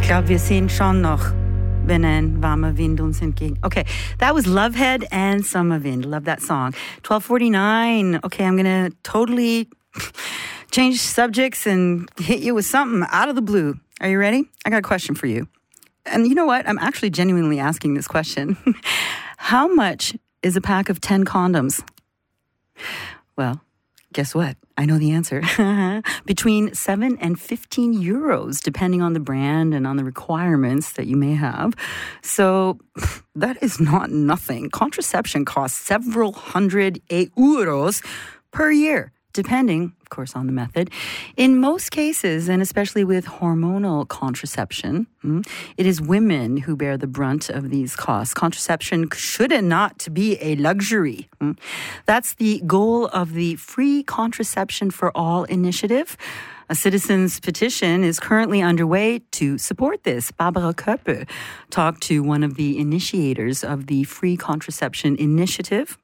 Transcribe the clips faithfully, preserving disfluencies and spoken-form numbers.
Ich glaube, wir sehen schon noch, wenn ein warmer Wind uns entgegen. Okay, that was Lovehead and Summer Wind. Love that song. twelve forty-nine. Okay, I'm going to totally change subjects and hit you with something out of the blue. Are you ready? I got a question for you. And you know what? I'm actually genuinely asking this question. How much is a pack of ten condoms? Well, guess what? I know the answer. Between seven and fifteen euros, depending on the brand and on the requirements that you may have. So that is not nothing. Contraception costs several hundred euros per year, depending, of course, on the method. In most cases, and especially with hormonal contraception, it is women who bear the brunt of these costs. Contraception should not be a luxury. That's the goal of the Free Contraception for All initiative. A citizen's petition is currently underway to support this. Barbara Köppe talked to one of the initiators of the Free Contraception Initiative,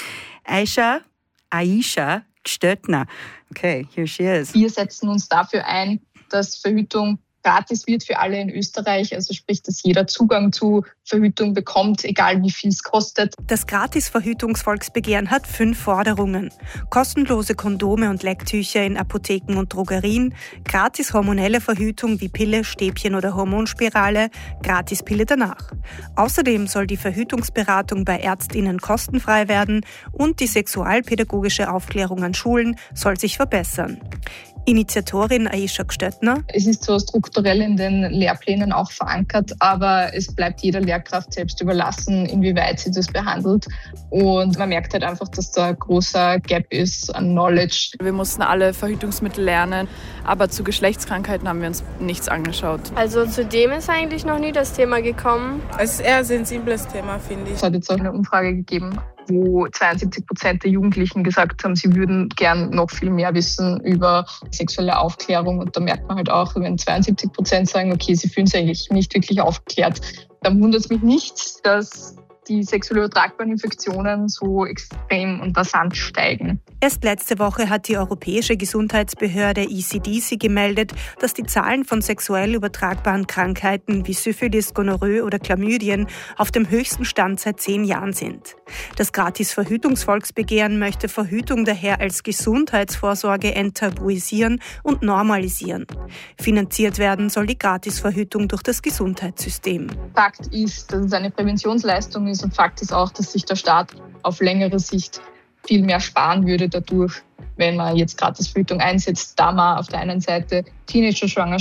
Aisha, Aisha Stöttner. Okay, here she is. Wir setzen uns dafür ein, dass Verhütung gratis wird für alle in Österreich, also sprich, dass jeder Zugang zu Verhütung bekommt, egal wie viel es kostet. Das Gratis-Verhütungsvolksbegehren hat fünf Forderungen. Kostenlose Kondome und Lecktücher in Apotheken und Drogerien, gratis hormonelle Verhütung wie Pille, Stäbchen oder Hormonspirale, gratis Pille danach. Außerdem soll die Verhütungsberatung bei ÄrztInnen kostenfrei werden und die sexualpädagogische Aufklärung an Schulen soll sich verbessern. Initiatorin Aisha Stöttner. Es ist zwar strukturell in den Lehrplänen auch verankert, aber es bleibt jeder Lehrkraft selbst überlassen, inwieweit sie das behandelt. Und man merkt halt einfach, dass da ein großer Gap ist an Knowledge. Wir mussten alle Verhütungsmittel lernen, aber zu Geschlechtskrankheiten haben wir uns nichts angeschaut. Also zu dem ist eigentlich noch nie das Thema gekommen. Es ist eher ein sensibles Thema, finde ich. Es hat jetzt auch eine Umfrage gegeben, wo zweiundsiebzig Prozent der Jugendlichen gesagt haben, sie würden gern noch viel mehr wissen über sexuelle Aufklärung. Und da merkt man halt auch, wenn zweiundsiebzig Prozent sagen, okay, sie fühlen sich eigentlich nicht wirklich aufgeklärt, dann wundert es mich nicht, dass die sexuell übertragbaren Infektionen so extrem und rasant steigen. Erst letzte Woche hat die Europäische Gesundheitsbehörde E C D C gemeldet, dass die Zahlen von sexuell übertragbaren Krankheiten wie Syphilis, Gonorrhoe oder Chlamydien auf dem höchsten Stand seit zehn Jahren sind. Das Gratis-Verhütungsvolksbegehren möchte Verhütung daher als Gesundheitsvorsorge enttabuisieren und normalisieren. Finanziert werden soll die Gratisverhütung durch das Gesundheitssystem. Fakt ist, dass es eine Präventionsleistung ist und Fakt ist auch, dass sich der Staat auf längere Sicht viel mehr sparen würde dadurch, wenn man jetzt Gratisverhütung einsetzt, da man auf der einen Seite Teenager-Schwangerschaften